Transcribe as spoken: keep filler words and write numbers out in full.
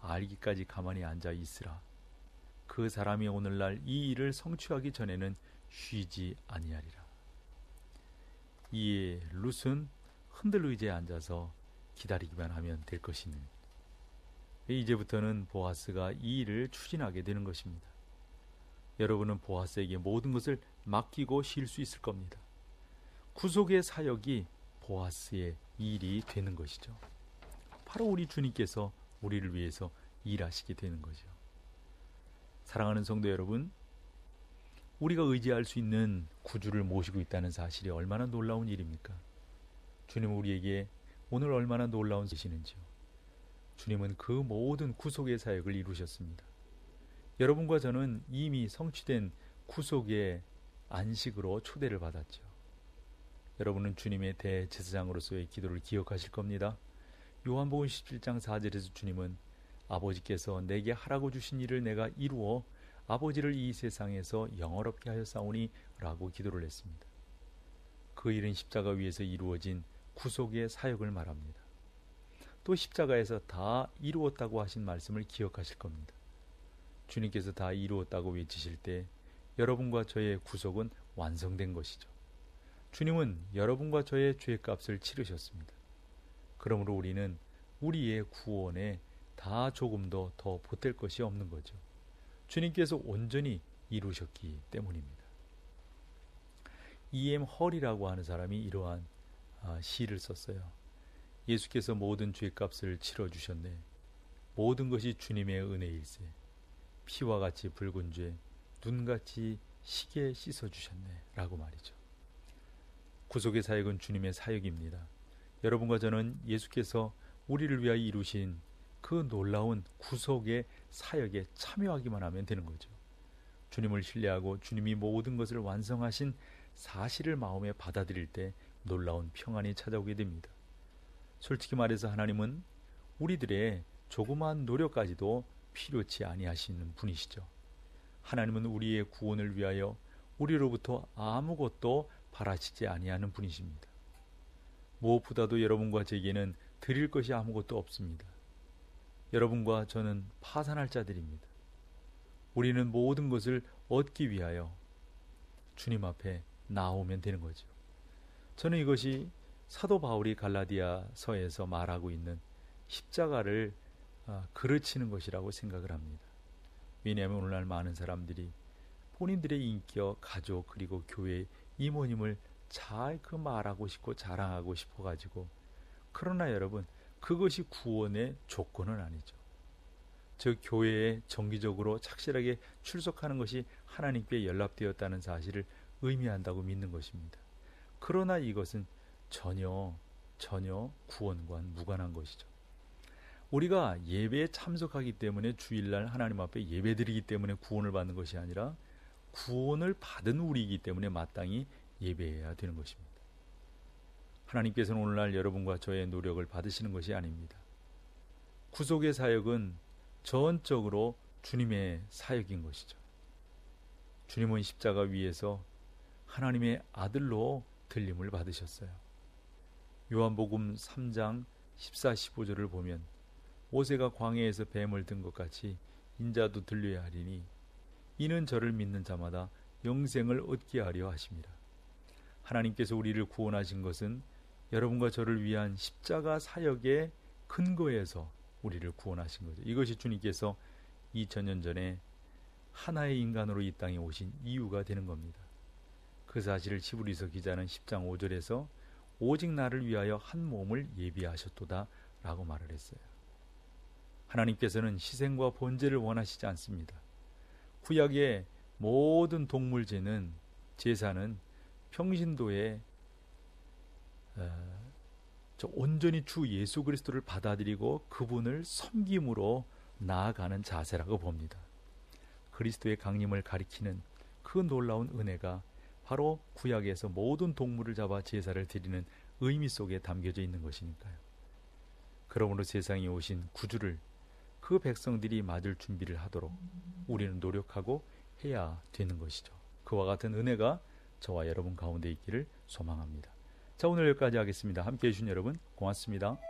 알기까지 가만히 앉아 있으라. 그 사람이 오늘날 이 일을 성취하기 전에는 쉬지 아니하리라. 이에 룻은 흔들 의자에 앉아서 기다리기만 하면 될 것이니 이제부터는 보아스가 이 일을 추진하게 되는 것입니다. 여러분은 보아스에게 모든 것을 맡기고 쉴 수 있을 겁니다. 구속의 사역이 보아스의 일이 되는 것이죠. 바로 우리 주님께서 우리를 위해서 일하시게 되는 거죠. 사랑하는 성도 여러분, 우리가 의지할 수 있는 구주를 모시고 있다는 사실이 얼마나 놀라운 일입니까? 주님은 우리에게 오늘 얼마나 놀라운 것이는지요. 주님은 그 모든 구속의 사역을 이루셨습니다. 여러분과 저는 이미 성취된 구속의 안식으로 초대를 받았죠. 여러분은 주님의 대제사장으로서의 기도를 기억하실 겁니다. 요한복음 십칠 장 사 절에서 주님은 아버지께서 내게 하라고 주신 일을 내가 이루어 아버지를 이 세상에서 영화롭게 하였사오니 라고 기도를 했습니다. 그 일은 십자가 위에서 이루어진 구속의 사역을 말합니다. 또 십자가에서 다 이루었다고 하신 말씀을 기억하실 겁니다. 주님께서 다 이루었다고 외치실 때 여러분과 저의 구속은 완성된 것이죠. 주님은 여러분과 저의 죄값을 치르셨습니다. 그러므로 우리는 우리의 구원에 다 조금도 더 보탤 것이 없는 거죠. 주님께서 온전히 이루셨기 때문입니다. 이 엠 헐이라고 하는 사람이 이러한 시를 썼어요. 예수께서 모든 죄값을 치러주셨네. 모든 것이 주님의 은혜일세. 피와 같이 붉은 죄, 눈같이 시게 씻어주셨네 라고 말이죠. 구속의 사역은 주님의 사역입니다. 여러분과 저는 예수께서 우리를 위하여 이루신 그 놀라운 구속의 사역에 참여하기만 하면 되는 거죠. 주님을 신뢰하고 주님이 모든 것을 완성하신 사실을 마음에 받아들일 때 놀라운 평안이 찾아오게 됩니다. 솔직히 말해서 하나님은 우리들의 조그마한 노력까지도 필요치 아니하시는 분이시죠. 하나님은 우리의 구원을 위하여 우리로부터 아무것도 바라시지 아니하는 분이십니다. 무엇보다도 여러분과 제게는 드릴 것이 아무것도 없습니다. 여러분과 저는 파산할 자들입니다. 우리는 모든 것을 얻기 위하여 주님 앞에 나오면 되는 거죠. 저는 이것이 사도 바울이 갈라디아서에서 말하고 있는 십자가를 그르치는 것이라고 생각을 합니다. 왜냐하면 오늘날 많은 사람들이 본인들의 인격, 가족 그리고 교회 이모님을 잘 그 말하고 싶고 자랑하고 싶어 가지고, 그러나 여러분 그것이 구원의 조건은 아니죠. 즉 교회에 정기적으로 착실하게 출석하는 것이 하나님께 연락되었다는 사실을 의미한다고 믿는 것입니다. 그러나 이것은 전혀 전혀 구원과는 무관한 것이죠. 우리가 예배에 참석하기 때문에 주일날 하나님 앞에 예배드리기 때문에 구원을 받는 것이 아니라 구원을 받은 우리이기 때문에 마땅히 예배해야 되는 것입니다. 하나님께서는 오늘날 여러분과 저의 노력을 받으시는 것이 아닙니다. 구속의 사역은 전적으로 주님의 사역인 것이죠. 주님은 십자가 위에서 하나님의 아들로 들림을 받으셨어요. 요한복음 삼 장 십사, 십오 절을 보면 모세가 광야에서 뱀을 든 것 같이 인자도 들려야 하리니 이는 저를 믿는 자마다 영생을 얻게 하려 하심이라. 하나님께서 우리를 구원하신 것은 여러분과 저를 위한 십자가 사역의 근거에서 우리를 구원하신 거죠. 이것이 주님께서 이천 년 전에 하나의 인간으로 이 땅에 오신 이유가 되는 겁니다. 그 사실을 히브리서 기자는 십 장 오 절에서 오직 나를 위하여 한 몸을 예비하셨도다 라고 말을 했어요. 하나님께서는 희생과 번제를 원하시지 않습니다. 구약의 모든 동물제는, 제사는 평신도에 어, 저 온전히 주 예수 그리스도를 받아들이고 그분을 섬김으로 나아가는 자세라고 봅니다. 그리스도의 강림을 가리키는 그 놀라운 은혜가 바로 구약에서 모든 동물을 잡아 제사를 드리는 의미 속에 담겨져 있는 것이니까요. 그러므로 세상에 오신 구주를 그 백성들이 맞을 준비를 하도록 우리는 노력하고 해야 되는 것이죠. 그와 같은 은혜가 저와 여러분 가운데 있기를 소망합니다. 자, 오늘 여기까지 하겠습니다. 함께해 주신 여러분 고맙습니다.